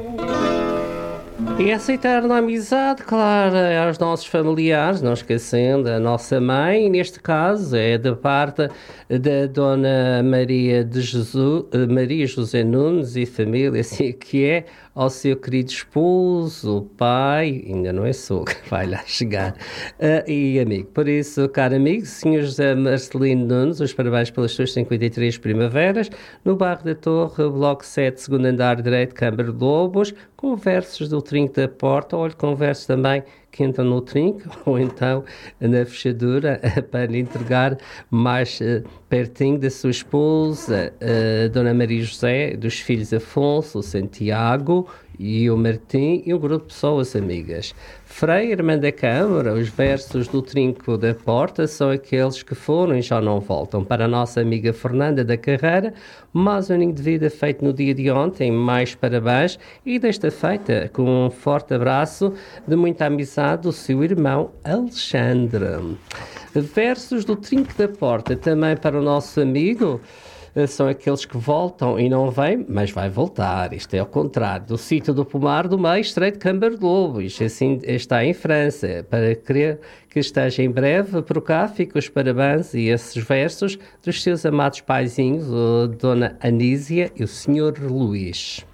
E essa eterna amizade, claro, é aos nossos familiares, não esquecendo a nossa mãe, e neste caso é da parte da Dona Maria de Jesus, Maria José Nunes e família, assim que é, ao seu querido esposo, pai, ainda não é sogro, vai lá chegar, e amigo. Por isso, caro amigo, Sr. José Marcelino Nunes, os parabéns pelas suas 53 primaveras, no bairro da Torre, bloco 7, segundo andar direito, Câmara de Lobos, com versos do Trinco da Porta, olha, com versos também que entram no trinco, ou então na fechadura, para lhe entregar mais pertinho da sua esposa, Dona Maria José, dos filhos Afonso, o Santiago e o Martim, e um grupo de pessoas amigas. Frei, irmã da Câmara, os versos do Trinco da Porta são aqueles que foram e já não voltam. Para a nossa amiga Fernanda da Carreira, mais um aninho de vida feito no dia de ontem, mais parabéns, e desta feita, com um forte abraço de muita amizade, do seu irmão Alexandre. Versos do Trinco da Porta, também para o nosso amigo, são aqueles que voltam e não vêm, mas vai voltar. Isto é ao contrário. Do sítio do Pomar do Meio, Estreito de Câmara de Lobos. Assim está em França. Para querer que esteja em breve por cá, fico os parabéns e esses versos dos seus amados paizinhos, a Dona Anísia e o Senhor Luís.